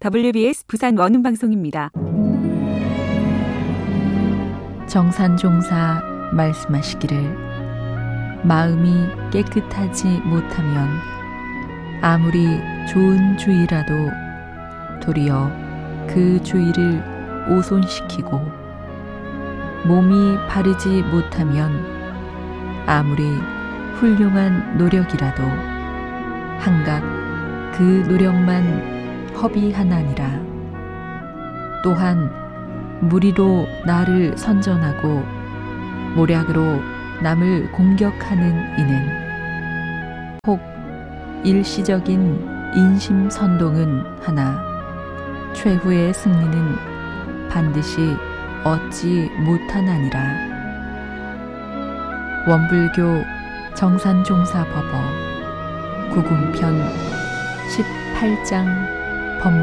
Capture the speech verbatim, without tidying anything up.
더블유비에스 부산 원음방송입니다. 정산종사 말씀하시기를 마음이 깨끗하지 못하면 아무리 좋은 주의라도 도리어 그 주의를 오손시키고 몸이 바르지 못하면 아무리 훌륭한 노력이라도 한갓 그 노력만 허비하나니라. 또한 무리로 나를 선전하고 모략으로 남을 공격하는 이는 혹 일시적인 인심선동은 하나 최후의 승리는 반드시 얻지 못하나니라. 원불교 정산종사법어 구군편 십팔 장